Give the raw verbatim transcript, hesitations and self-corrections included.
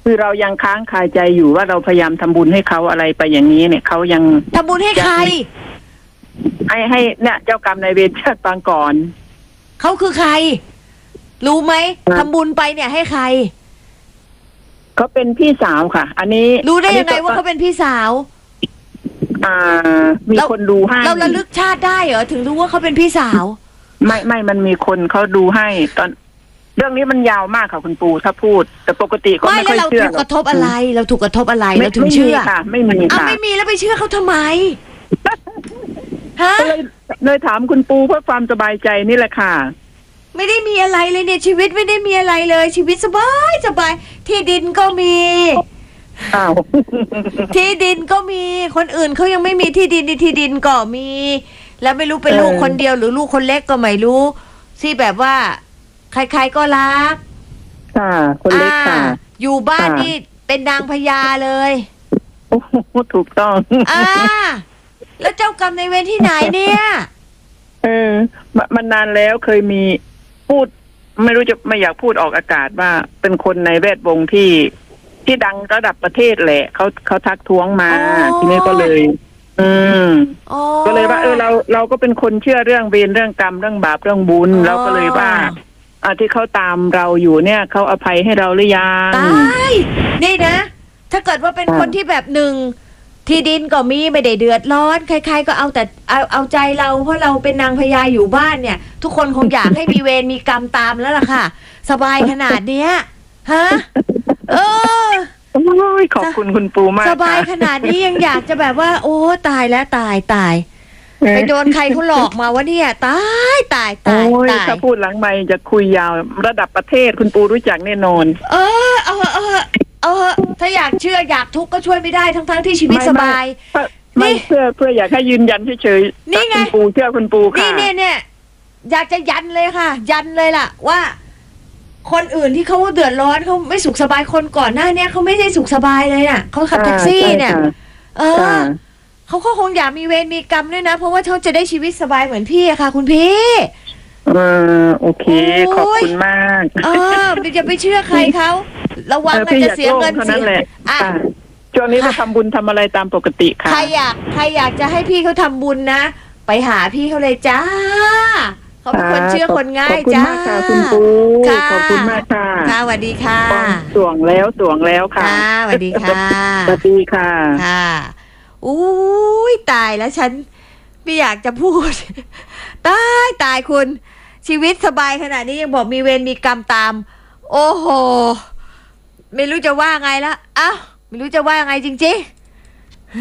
คือเรายังค้างคาใจอยู่ว่าเราพยายามทำบุญให้เขาอะไรไปอย่างนี้เนี่ยเขายังทำบุญให้ใครให้ให้เนี่ยเจ้ากรรมนายเวรชาติปางก่อนเขาคือใครรู้ไหมทำบุญไปเนี่ยให้ใครเขาเป็นพี่สาวค่ะอันนี้รู้ได้ยังไงว่าเขาเป็นพี่สาวอ่ามีคนดูให้เราระลึกชาติได้เหรอถึงรู้ว่าเขาเป็นพี่สาวไม่ไม่มันมีคนเขาดูให้ตอนเรื่องนี้มันยาวมากค่ะคุณปูถ้าพูดแต่ปกติก็ไม่ค่อยเชื่อไม่แล้วเราถูกกระทบอะไรเราถูกกระทบอะไรเราถึงเชื่อค่ะไม่มีค่ะไม่มีแล้วไปเชื่อเขาทำไมฮะเลยเลยถามคุณปูเพื่อความสบายใจนี่แหละค่ะไม่ได้มีอะไรเลยเนี่ยชีวิตไม่ได้มีอะไรเลยชีวิตสบายสบายที่ดินก็มีอ้าวที่ดินก็มีคนอื่นเขายังไม่มีที่ดินที่ดินก็มีแล้วไม่รู้เป็นลูกคนเดียวหรือลูกคนเล็กก็ไม่รู้ที่แบบว่าใครๆก็รักค่ะคนเล็กค่ะอยู่บ้านนี่เป็นนางพญาเลยโอ้ถูกต้องอ่าแล้วเจ้ากรรมในเวรที่ไหนเนี่ยเออมันนานแล้วเคยมีพูดไม่รู้จะไม่อยากพูดออกอากาศว่าเป็นคนในแวดวงที่ที่ดังระดับประเทศแหละเขาเขาทักท้วงมาทีนี้ก็เลยอืมก็เลยว่าเออเราเราก็เป็นคนเชื่อเรื่องเวรเรื่องกรรมเรื่องบาปเรื่องบุญเราก็เลยว่าอ่าที่เขาตามเราอยู่เนี่ยเขาอภัยให้เราหรือยังตายนี่นะถ้าเกิดว่าเป็นคนที่แบบหนึ่งที่ดินก็มีไม่ได้เดือดร้อนใครๆก็เอาแต่เอาเอาใจเราเพราะเราเป็นนางพญาอยู่บ้านเนี่ยทุกคนคงอยากให้มีเวรมีกรรมตามแล้วล่ะค่ะสบายขนาดเนี้ยฮะเออขอบคุณคุณปูมากสบายขนาดนี้ยังอยากจะแบบว่าโอ้ตายแล้วตายตายไปโดนใครเขาหลอกมาวะเนี่ยตายตายตายตายถ้าพูดหลังไมค์จะคุยยาวระดับประเทศคุณปูรู้จักแน่นอนเออเออเออเออถ้าอยากเชื่ออยากทุกข์ก็ช่วยไม่ได้ทั้งๆที่ชีวิตสบายนี่เพื่อเพื่ออยากให้ยืนยันเฉยๆนี่ไงคุณปูเชื่อคุณปูค่ะนี่เนี่ยเนี่ยอยากจะยันเลยค่ะยันเลยล่ะว่าคนอื่นที่เขาเดือดร้อนเขาไม่สุขสบายคนก่อนหน้านี้เขาไม่ได้สุขสบายเลยน่ะเขาขับแท็กซี่เนี่ยเออเขาก็คงอยากมีเวรมีกรรมด้วยนะเพราะว่าเขาจะได้ชีวิตสบายเหมือนพี่อะค่ะคุณพี่เออโอเคขอบคุณมากเอออย่าไปเชื่อใครเขาระวังมันจะเสียเงินเสียอ่ะช่วงนี้ก็ทำบุญทำอะไรตามปกติค่ะใครอยากใครอยากจะให้พี่เขาทำบุญนะไปหาพี่เขาเลยจ้าเขาเป็นคนเชื่อคนง่ายจ้าขอบคุณมากค่ะคุณปูขอบคุณมากค่ะค่ะสวัสดีค่ะสวงแล้วสวงแล้วค่ะสวัสดีค่ะสวัสดีค่ะค่ะอุ้ยตายแล้วฉันไม่อยากจะพูดตายตายคุณชีวิตสบายขนาดนี้ยังบอกมีเวรมีกรรมตามโอ้โหไม่รู้จะว่าไงละอ้าวไม่รู้จะว่าไงจริงๆ